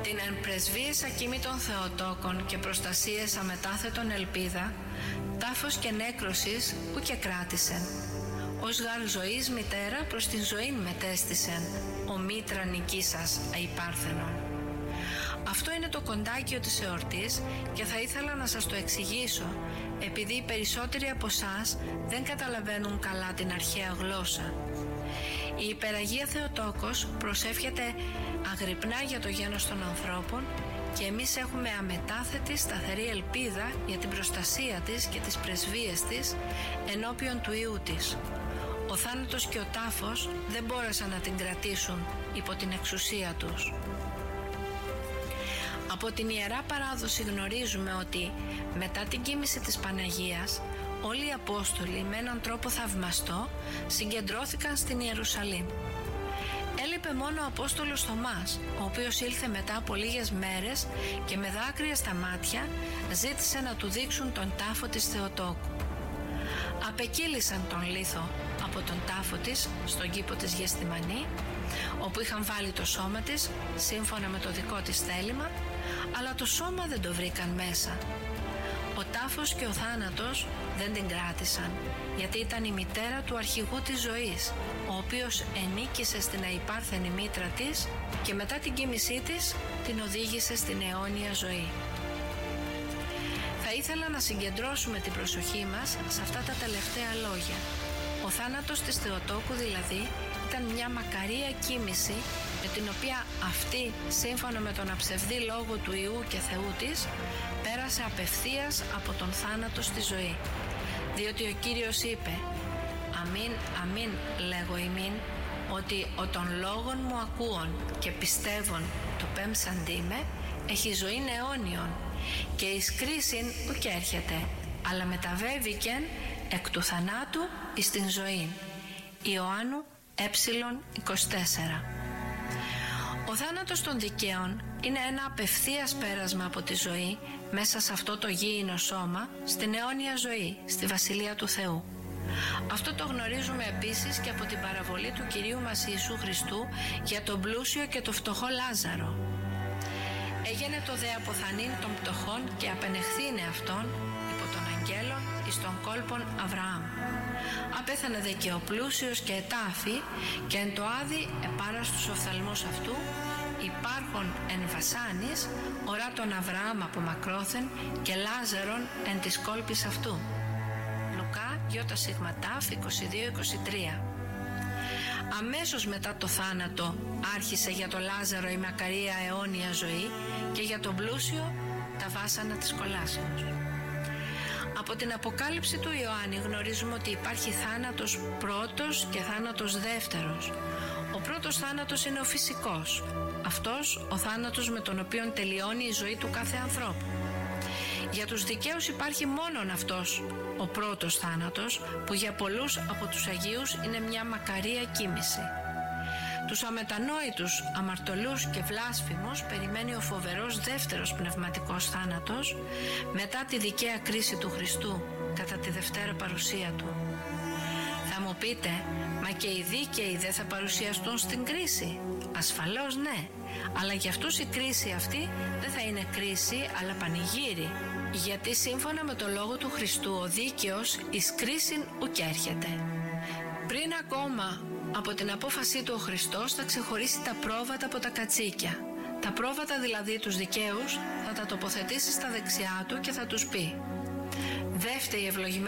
Την εν πρεσβείες ακίμητων Θεοτόκων και προστασίες αμετάθετων ελπίδα, τάφος και νέκρωσης ου και κράτησεν. Ως γάρ ζωής μητέρα προς την ζωήν μετέστησεν, ο μήτρα νικήσας αϊπάρθενον. Αυτό είναι το κοντάκιο της εορτής και θα ήθελα να σας το εξηγήσω, επειδή οι περισσότεροι από εσάς δεν καταλαβαίνουν καλά την αρχαία γλώσσα. Η Υπεραγία Θεοτόκος προσεύχεται αγρυπνά για το γένος των ανθρώπων και εμείς έχουμε αμετάθετη σταθερή ελπίδα για την προστασία της και τις πρεσβείες της ενώπιον του Υιού της. Ο θάνατος και ο τάφος δεν μπόρεσαν να την κρατήσουν υπό την εξουσία τους. Από την Ιερά Παράδοση γνωρίζουμε ότι μετά την κοίμηση της Παναγίας όλοι οι Απόστολοι με έναν τρόπο θαυμαστό συγκεντρώθηκαν στην Ιερουσαλήμ. Έλειπε μόνο ο Απόστολος Θωμάς, ο οποίος ήλθε μετά από λίγες μέρες και με δάκρυα στα μάτια ζήτησε να του δείξουν τον τάφο της Θεοτόκου. Απεκύλησαν τον λίθο από τον τάφο της στον κήπο της Γεστημανή, όπου είχαν βάλει το σώμα της σύμφωνα με το δικό της θέλημα, αλλά το σώμα δεν το βρήκαν μέσα. Ο τάφος και ο θάνατος δεν την κράτησαν, γιατί ήταν η μητέρα του αρχηγού της ζωής, ο οποίος ενίκησε στην αϊπάρθενη μήτρα της και μετά την κοίμησή της την οδήγησε στην αιώνια ζωή. Θα ήθελα να συγκεντρώσουμε την προσοχή μας σε αυτά τα τελευταία λόγια. Ο θάνατος της Θεοτόκου δηλαδή ήταν μια μακαρία κοίμηση με την οποία αυτή, σύμφωνα με τον αψευδή λόγο του Υιού και Θεού της, πέρασε απευθείας από τον θάνατο στη ζωή. Διότι ο Κύριος είπε «Αμήν, αμήν λέγω ημίν, ότι ο των λόγων μου ακούων και πιστεύων το πέμψαντί με, έχει ζωήν αιώνιον και εις κρίσιν ουκ έρχεται, αλλά μεταβέβηκεν εκ του θανάτου εις την ζωήν». Ιωάννου έψιλον 24. Ο θάνατος των δικαίων είναι ένα απευθείας πέρασμα από τη ζωή μέσα σε αυτό το γήινο σώμα στην αιώνια ζωή, στη Βασιλεία του Θεού. Αυτό το γνωρίζουμε επίσης και από την παραβολή του Κυρίου μας Ιησού Χριστού για τον πλούσιο και το φτωχό Λάζαρο. Έγινε το δε αποθανήν των πτωχών και απενεχθήνε αυτόν υπό των αγγέλων εις των κόλπων Αβραάμ. Απέθανε δε και ο πλούσιος και ετάφη και εν το άδει επάρα στους οφθαλμούς αυτού υπάρχον εν βασάνης ορά τον Αβραάμ από μακρόθεν και Λάζαρον εν της κόλπης αυτού. Λουκά ΙΣΤ 22-23. Αμέσως μετά το θάνατο άρχισε για τον Λάζαρο η μακαρία αιώνια ζωή και για τον πλούσιο τα βάσανα της κολάσεως. Από την Αποκάλυψη του Ιωάννη γνωρίζουμε ότι υπάρχει θάνατος πρώτος και θάνατος δεύτερος. Ο πρώτος θάνατος είναι ο φυσικός. Αυτός ο θάνατος με τον οποίο τελειώνει η ζωή του κάθε ανθρώπου. Για τους δικαίους υπάρχει μόνον αυτός ο πρώτος θάνατος, που για πολλούς από τους Αγίους είναι μια μακαρία κοίμηση. Τους αμετανόητους, αμαρτωλούς και βλάσφημους περιμένει ο φοβερός δεύτερος πνευματικός θάνατος μετά τη δικαία κρίση του Χριστού κατά τη δευτέρα παρουσία του. Θα μου πείτε, μα και οι δίκαιοι δεν θα παρουσιαστούν στην κρίση? Ασφαλώς ναι, αλλά για αυτούς η κρίση αυτή δεν θα είναι κρίση αλλά πανηγύρι, γιατί σύμφωνα με το λόγο του Χριστού ο δίκαιος εις κρίσιν ουκ έρχεται. Πριν ακόμα από την απόφασή του ο Χριστός θα ξεχωρίσει τα πρόβατα από τα κατσίκια. Τα πρόβατα δηλαδή τους δικαίους θα τα τοποθετήσει στα δεξιά του και θα τους πει: «Δε φταίει